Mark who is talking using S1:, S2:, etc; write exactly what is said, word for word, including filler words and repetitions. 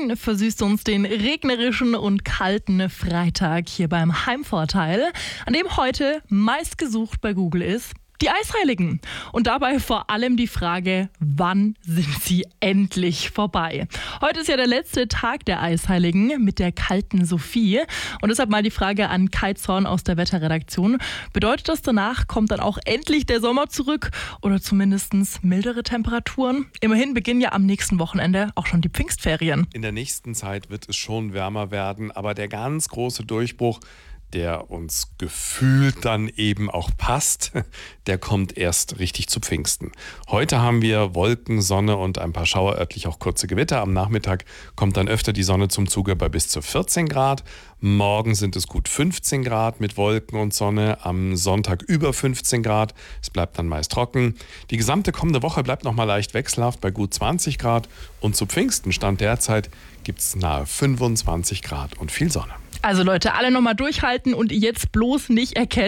S1: Regen versüßt uns den regnerischen und kalten Freitag hier beim Heimvorteil, an dem heute meistgesucht bei Google ist die Eisheiligen. Und dabei vor allem die Frage, wann sind sie endlich vorbei? Heute ist ja der letzte Tag der Eisheiligen mit der kalten Sophie. Und deshalb mal die Frage an Kai Zorn aus der Wetterredaktion. Bedeutet das, danach kommt dann auch endlich der Sommer zurück oder zumindest mildere Temperaturen? Immerhin beginnen ja am nächsten Wochenende auch schon die Pfingstferien.
S2: In der nächsten Zeit wird es schon wärmer werden, aber der ganz große Durchbruch, der uns gefühlt dann eben auch passt, der kommt erst richtig zu Pfingsten. Heute haben wir Wolken, Sonne und ein paar Schauer, örtlich auch kurze Gewitter. Am Nachmittag kommt dann öfter die Sonne zum Zuge bei bis zu vierzehn Grad. Morgen sind es gut fünfzehn Grad mit Wolken und Sonne. Am Sonntag über fünfzehn Grad. Es bleibt dann meist trocken. Die gesamte kommende Woche bleibt noch mal leicht wechselhaft bei gut zwanzig Grad. Und zu Pfingsten Stand derzeit gibt es nahe fünfundzwanzig Grad und viel Sonne.
S1: Also Leute, alle nochmal durchhalten und jetzt bloß nicht erkälten.